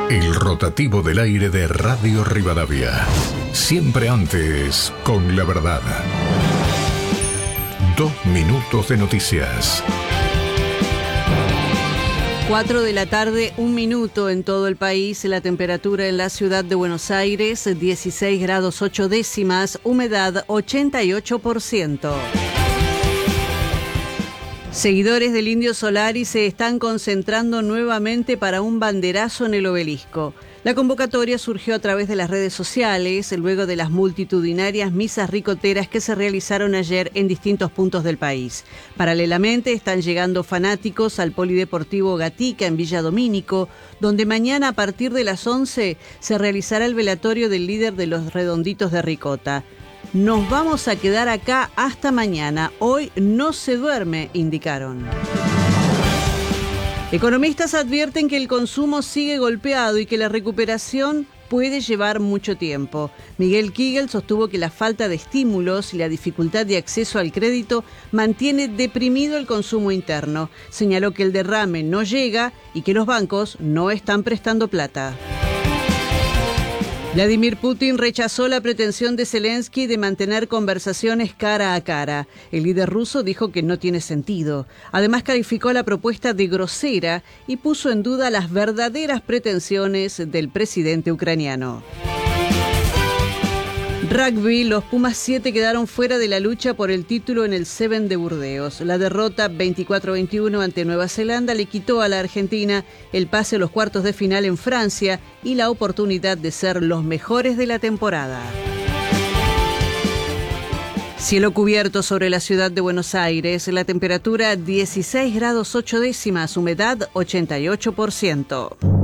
El rotativo del aire de Radio Rivadavia. Siempre antes, con la verdad. 2 minutos de noticias. 4 de la tarde, 1 minuto en todo el país. La temperatura en la ciudad de Buenos Aires, 16 grados 8 décimas, humedad 88%. Seguidores del Indio Solari se están concentrando nuevamente para un banderazo en el Obelisco. La convocatoria surgió a través de las redes sociales, luego de las multitudinarias misas ricoteras que se realizaron ayer en distintos puntos del país. Paralelamente están llegando fanáticos al Polideportivo Gatica en Villa Domínico, donde mañana a partir de las 11 se realizará el velatorio del líder de los Redonditos de Ricota. Nos vamos a quedar acá hasta mañana. Hoy no se duerme, indicaron. Economistas advierten que el consumo sigue golpeado y que la recuperación puede llevar mucho tiempo. Miguel Kigel sostuvo que la falta de estímulos y la dificultad de acceso al crédito mantiene deprimido el consumo interno. Señaló que el derrame no llega y que los bancos no están prestando plata. Vladimir Putin rechazó la pretensión de Zelensky de mantener conversaciones cara a cara. El líder ruso dijo que no tiene sentido. Además, calificó la propuesta de grosera y puso en duda las verdaderas pretensiones del presidente ucraniano. Rugby, los Pumas 7 quedaron fuera de la lucha por el título en el Seven de Burdeos. La derrota 24-21 ante Nueva Zelanda le quitó a la Argentina el pase a los cuartos de final en Francia y la oportunidad de ser los mejores de la temporada. Cielo cubierto sobre la ciudad de Buenos Aires, la temperatura 16 grados 8 décimas, humedad 88%.